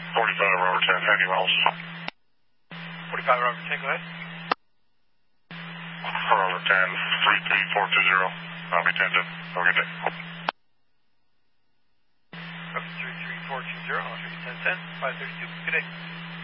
over 10, heading miles. 45 over 10, go ahead. Over 10, 33420. I'll be 10, 10. Have a good day. Over 33420, I'll show you 1010, 532, good day.